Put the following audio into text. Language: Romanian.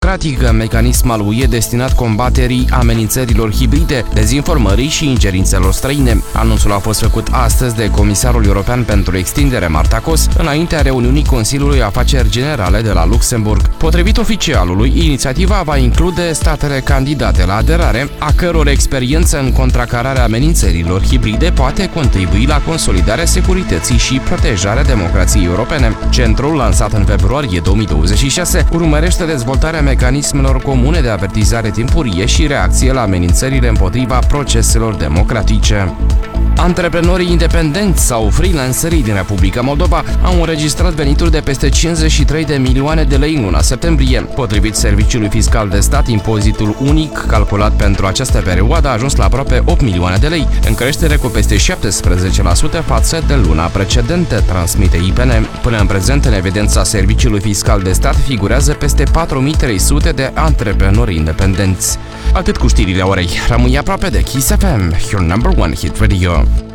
democratică, mecanism al UE destinat combaterii amenințărilor hibride, dezinformării și ingerințelor străine. Anunțul a fost făcut astăzi de Comisarul European pentru Extindere Marta Kos, înaintea reuniunii Consiliului Afaceri Generale de la Luxemburg. Potrivit oficialului, inițiativa va include statele candidate la aderare, a căror experiență în contracararea amenințărilor hibride poate contribui la consolidarea securității și protejarea democrației europene. Centrul, lansat în februarie 2026, urmărește dezvoltarea mecanismelor comune de avertizare timpurie și reacție la amenințările împotriva proceselor democratice. Antreprenorii independenți sau freelancerii din Republica Moldova au înregistrat venituri de peste 53 de milioane de lei în luna septembrie. Potrivit Serviciului Fiscal de Stat, impozitul unic calculat pentru această perioadă a ajuns la aproape 8 milioane de lei, în creștere cu peste 17% față de luna precedentă, transmite IPN. Până în prezent, în evidența Serviciului Fiscal de Stat figurează peste 4300 de antreprenori independenți. Atât cu știrile orei. Rămâi aproape de Kiss FM, your number one hit radio.